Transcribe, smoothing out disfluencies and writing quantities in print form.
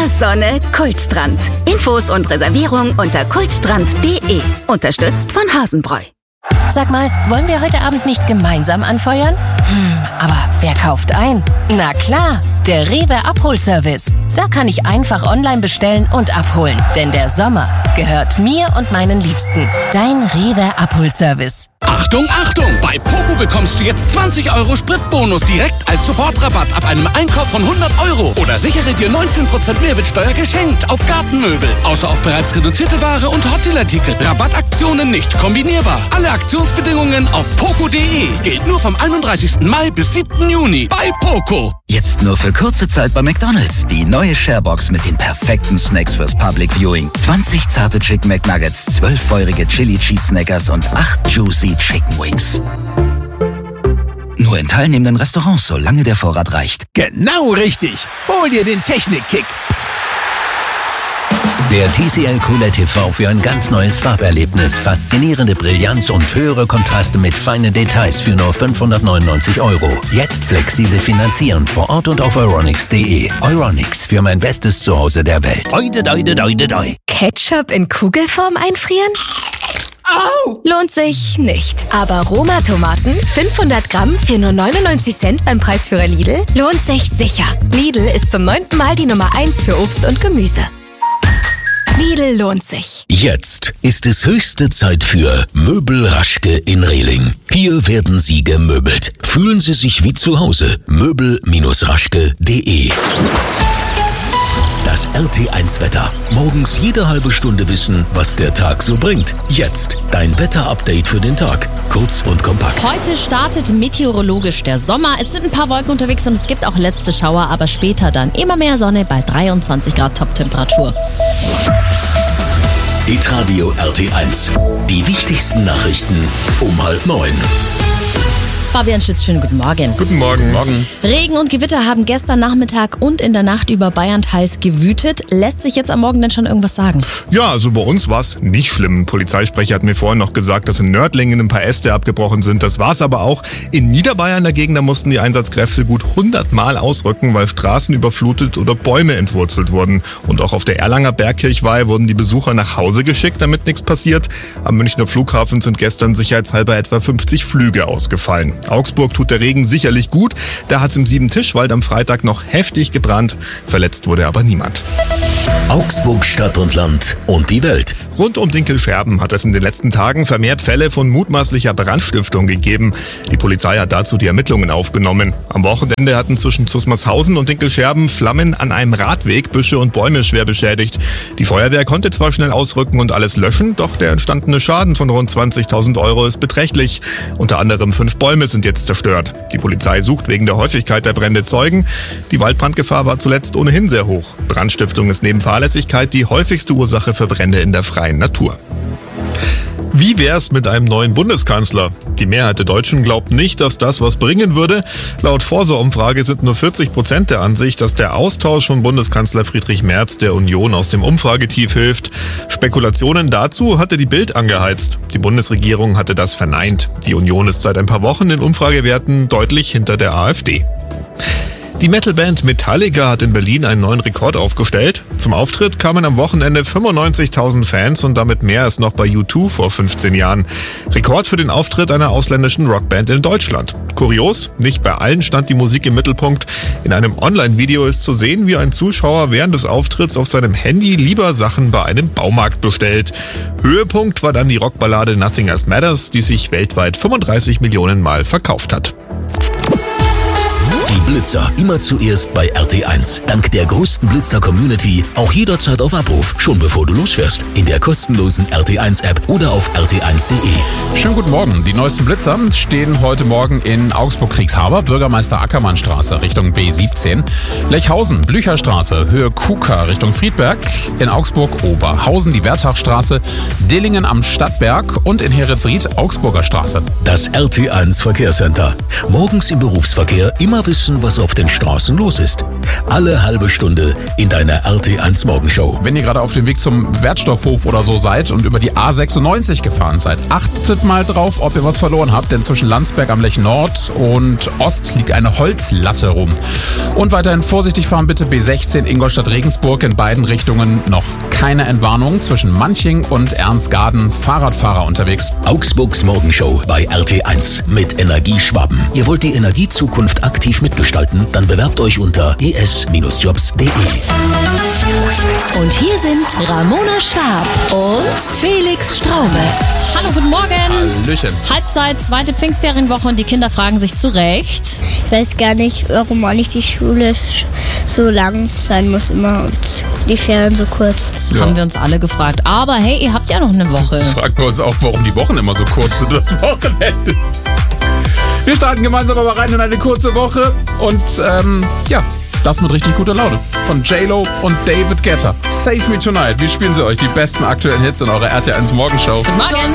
Meer, Sonne, Kultstrand. Infos und Reservierung unter kultstrand.de. Unterstützt von Hasenbräu. Sag mal, wollen wir heute Abend nicht gemeinsam anfeuern? Aber wer kauft ein? Na klar, der Rewe Abholservice. Da kann ich einfach online bestellen und abholen. Denn der Sommer gehört mir und meinen Liebsten. Dein Rewe Abholservice. Achtung, Achtung! Bei Poco bekommst du jetzt 20 € Spritbonus direkt als Supportrabatt ab einem Einkauf von 100 €. Oder sichere dir 19% Mehrwertsteuer geschenkt auf Gartenmöbel. Außer auf bereits reduzierte Ware und Hotdeal-Artikel. Rabattaktionen nicht kombinierbar. Alle Aktionsbedingungen auf poco.de. Gilt nur vom 31. Mai bis 7. Juni bei Poco. Jetzt nur für kurze Zeit bei McDonald's. Die neue Sharebox mit den perfekten Snacks fürs Public Viewing. 20 zarte Chicken McNuggets, 12 feurige Chili Cheese Snackers und 8 juicy Chicken Wings. Nur in teilnehmenden Restaurants, solange der Vorrat reicht. Genau richtig. Hol dir den Technik-Kick. Der TCL QLED TV für ein ganz neues Farberlebnis. Faszinierende Brillanz und höhere Kontraste mit feinen Details für nur 599 €. Jetzt flexibel finanzieren vor Ort und auf euronics.de. Euronics, für mein bestes Zuhause der Welt. Oide, doide, doide, doi. Ketchup in Kugelform einfrieren? Au! Lohnt sich nicht. Aber Roma-Tomaten, 500 Gramm für nur 99 Cent beim Preisführer Lidl, lohnt sich sicher. Lidl ist zum 9. Mal die Nummer 1 für Obst und Gemüse. Lidl lohnt sich. Jetzt ist es höchste Zeit für Möbel Raschke in Rehling. Hier werden Sie gemöbelt. Fühlen Sie sich wie zu Hause. Möbel-raschke.de. Das RT1-Wetter. Morgens jede halbe Stunde wissen, was der Tag so bringt. Jetzt dein Wetter-Update für den Tag. Kurz und kompakt. Heute startet meteorologisch der Sommer. Es sind ein paar Wolken unterwegs und es gibt auch letzte Schauer, aber später dann immer mehr Sonne bei 23 Grad Top-Temperatur. Hitradio RT1. Die wichtigsten Nachrichten um 8:30. Fabian Schütz, schönen guten Morgen. Guten Morgen. Regen und Gewitter haben gestern Nachmittag und in der Nacht über Bayern teils gewütet. Lässt sich jetzt am Morgen denn schon irgendwas sagen? Ja, also bei uns war es nicht schlimm. Ein Polizeisprecher hat mir vorhin noch gesagt, dass in Nördlingen ein paar Äste abgebrochen sind. Das war es aber auch. In Niederbayern dagegen, da mussten die Einsatzkräfte gut 100 Mal ausrücken, weil Straßen überflutet oder Bäume entwurzelt wurden. Und auch auf der Erlanger Bergkirchweih wurden die Besucher nach Hause geschickt, damit nichts passiert. Am Münchner Flughafen sind gestern sicherheitshalber etwa 50 Flüge ausgefallen. Augsburg tut der Regen sicherlich gut. Da hat es im Siebentischwald am Freitag noch heftig gebrannt. Verletzt wurde aber niemand. Augsburg, Stadt und Land und die Welt. Rund um Dinkelscherben hat es in den letzten Tagen vermehrt Fälle von mutmaßlicher Brandstiftung gegeben. Die Polizei hat dazu die Ermittlungen aufgenommen. Am Wochenende hatten zwischen Zusmarshausen und Dinkelscherben Flammen an einem Radweg Büsche und Bäume schwer beschädigt. Die Feuerwehr konnte zwar schnell ausrücken und alles löschen, doch der entstandene Schaden von rund 20.000 € ist beträchtlich. Unter anderem 5 Bäume sind jetzt zerstört. Die Polizei sucht wegen der Häufigkeit der Brände Zeugen. Die Waldbrandgefahr war zuletzt ohnehin sehr hoch. Brandstiftung ist neben Fahrlässigkeit die häufigste Ursache für Brände in der freien Natur. Wie wär's mit einem neuen Bundeskanzler? Die Mehrheit der Deutschen glaubt nicht, dass das was bringen würde. Laut Forsa-Umfrage sind nur 40% der Ansicht, dass der Austausch von Bundeskanzler Friedrich Merz der Union aus dem Umfragetief hilft. Spekulationen dazu hatte die Bild angeheizt. Die Bundesregierung hatte das verneint. Die Union ist seit ein paar Wochen in Umfragewerten deutlich hinter der AfD. Die Metalband Metallica hat in Berlin einen neuen Rekord aufgestellt. Zum Auftritt kamen am Wochenende 95.000 Fans und damit mehr als noch bei U2 vor 15 Jahren. Rekord für den Auftritt einer ausländischen Rockband in Deutschland. Kurios, nicht bei allen stand die Musik im Mittelpunkt. In einem Online-Video ist zu sehen, wie ein Zuschauer während des Auftritts auf seinem Handy lieber Sachen bei einem Baumarkt bestellt. Höhepunkt war dann die Rockballade Nothing Else Matters, die sich weltweit 35 Millionen Mal verkauft hat. Die Blitzer immer zuerst bei RT1. Dank der größten Blitzer-Community auch jederzeit auf Abruf, schon bevor du losfährst. In der kostenlosen RT1-App oder auf rt1.de. Schönen guten Morgen. Die neuesten Blitzer stehen heute Morgen in Augsburg-Kriegshaber, Bürgermeister Ackermannstraße Richtung B17, Lechhausen, Blücherstraße, Höhe Kuka Richtung Friedberg, in Augsburg-Oberhausen die Wertachstraße, Dillingen am Stadtberg und in Heeritzried Augsburger Straße. Das RT1 Verkehrscenter. Morgens im Berufsverkehr immer wissen, was auf den Straßen los ist. Alle halbe Stunde in deiner RT1 Morgenshow. Wenn ihr gerade auf dem Weg zum Wertstoffhof oder so seid und über die A96 gefahren seid, achtet mal drauf, ob ihr was verloren habt, denn zwischen Landsberg am Lech Nord und Ost liegt eine Holzlatte rum. Und weiterhin vorsichtig fahren bitte B16 Ingolstadt-Regensburg, in beiden Richtungen noch keine Entwarnung. Zwischen Manching und Ernstgarden Fahrradfahrer unterwegs. Augsburgs Morgenshow bei RT1 mit Energieschwaben. Ihr wollt die Energiezukunft aktiv mitgestalten? Dann bewerbt euch unter es-jobs.de. Und hier sind Ramona Schwab und Felix Straume. Hallo, guten Morgen. Hallöchen. Halbzeit, zweite Pfingstferienwoche und die Kinder fragen sich zu Recht. Ich weiß gar nicht, warum auch nicht die Schule so lang sein muss immer und die Ferien so kurz. Das haben wir uns alle gefragt. Aber hey, ihr habt ja noch eine Woche. Fragen wir uns auch, warum die Wochen immer so kurz sind, das Wochenende. Wir starten gemeinsam aber rein in eine kurze Woche und das mit richtig guter Laune. Von J-Lo und David Guetta. Save Me Tonight. Wie spielen sie euch die besten aktuellen Hits in eurer RT1 Morgenshow? Guten Morgen.